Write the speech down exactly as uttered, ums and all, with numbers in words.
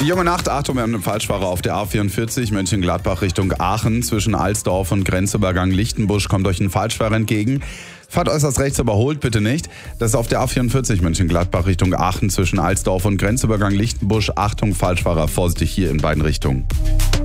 Junge Nacht, Achtung, wir haben einen Falschfahrer auf der A vierundvierzig, Mönchengladbach Richtung Aachen. Zwischen Alsdorf und Grenzübergang Lichtenbusch kommt euch ein Falschfahrer entgegen. Fahrt äußerst rechts, überholt bitte nicht. Das ist auf der A vierundvierzig, Mönchengladbach Richtung Aachen. Zwischen Alsdorf und Grenzübergang Lichtenbusch. Achtung, Falschfahrer, vorsichtig hier in beiden Richtungen.